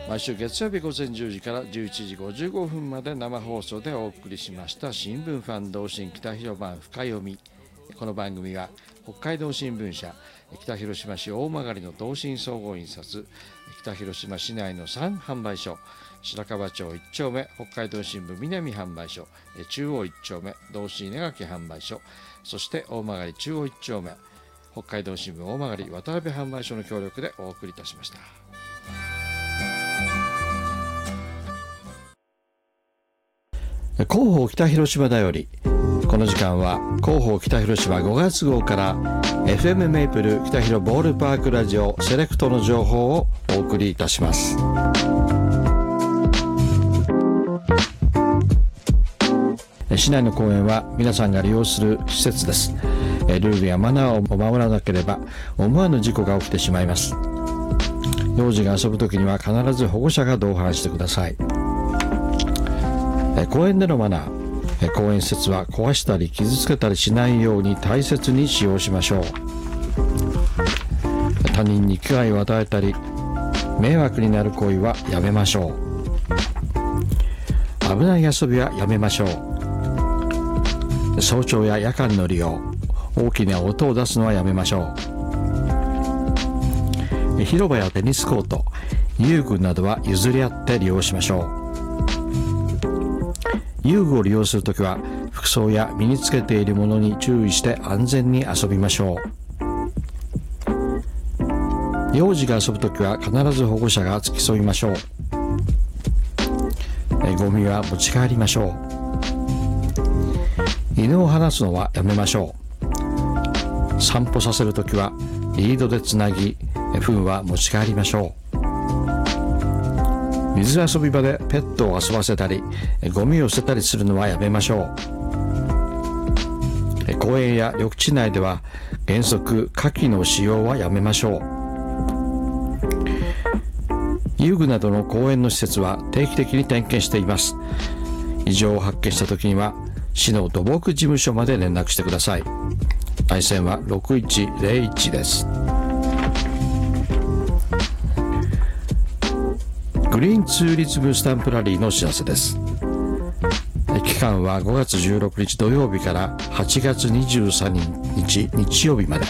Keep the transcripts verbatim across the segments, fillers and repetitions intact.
毎週月曜日午前じゅうじからじゅういちじごじゅうごふんまで生放送でお送りしました新聞ファン同心北広版深読み。この番組は北海道新聞社北広島市大曲の同心総合印刷、北広島市内のさん販売所、白樺町いっ丁目北海道新聞南販売所、中央いっ丁目同心稲垣販売所、そして大曲中央いっ丁目北海道新聞大曲渡辺販売所の協力でお送りいたしました。広報北広島だより、この時間は広報北広島ごがつ号から エフエム メイプル北広ボールパークラジオセレクトの情報をお送りいたします。市内の公園は皆さんが利用する施設です。ルールやマナーを守らなければ思わぬ事故が起きてしまいます。幼児が遊ぶときには必ず保護者が同伴してください。公園でのマナー、公園施設は壊したり傷つけたりしないように大切に使用しましょう。他人に危害を与えたり迷惑になる行為はやめましょう。危ない遊びはやめましょう。早朝や夜間の利用、大きな音を出すのはやめましょう。広場やテニスコート、遊具などは譲り合って利用しましょう。遊具を利用するときは服装や身につけているものに注意して安全に遊びましょう。幼児が遊ぶときは必ず保護者が付き添いましょう。えゴミは持ち帰りましょう。犬を放つのはやめましょう。散歩させるときはリードでつなぎ、糞は持ち帰りましょう。水遊び場でペットを遊ばせたりゴミを捨てたりするのはやめましょう。公園や緑地内では原則火器の使用はやめましょう。遊具などの公園の施設は定期的に点検しています。異常を発見したときには市の土木事務所まで連絡してください。内線はろくいちゼロいちです。グリーンツーリズムスタンプラリーのお知らせです。期間はごがつじゅうろくにち土曜日からはちがつにじゅうさんにち日曜日まで。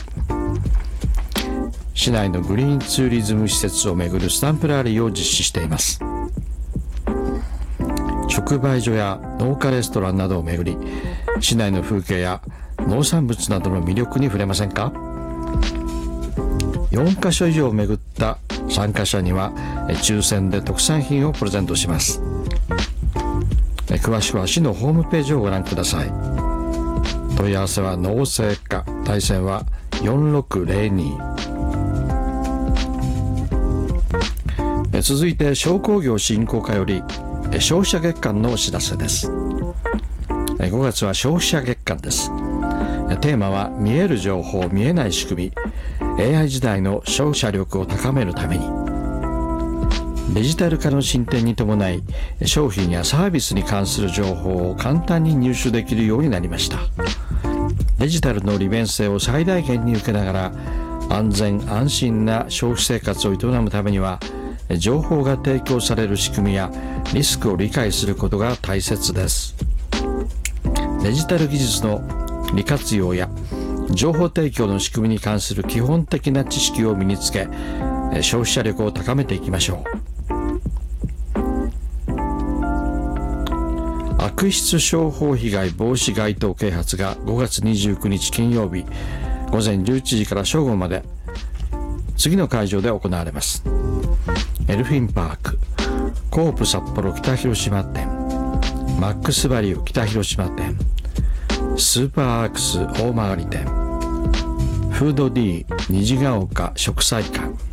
市内のグリーンツーリズム施設をめぐるスタンプラリーを実施しています。直売所や農家レストランなどをめぐり、市内の風景や農産物などの魅力に触れませんか？よんかしょ以上をめぐった参加者には抽選で特産品をプレゼントします。詳しくは市のホームページをご覧ください。問い合わせは農政課、対戦はよんろくゼロに。続いて商工業振興課より消費者月間のお知らせです。ごがつは消費者月間です。テーマは見える情報、見えない仕組み、エーアイ 時代の消費者力を高めるために。デジタル化の進展に伴い商品やサービスに関する情報を簡単に入手できるようになりました。デジタルの利便性を最大限に受けながら安全安心な消費生活を営むためには、情報が提供される仕組みやリスクを理解することが大切です。デジタル技術の利活用や情報提供の仕組みに関する基本的な知識を身につけ、消費者力を高めていきましょう。悪質商法被害防止街頭啓発がごがつにじゅうくにち金曜日ごぜんじゅういちじから正午まで次の会場で行われます。エルフィンパーク、コープ札幌北広島店、マックスバリュー北広島店、スーパーアークス大曲店、フード D 虹ヶ丘植栽館、